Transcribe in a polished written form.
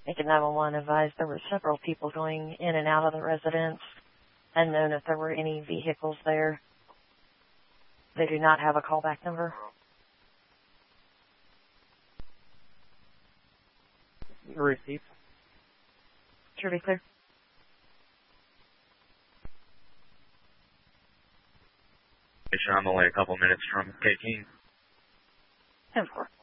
Agent 911 advised there were several people going in and out of the residence. Unknown if there were any vehicles there. They do not have a callback number. Received. Should be clear. I'm only a couple minutes from K-King. 10-4.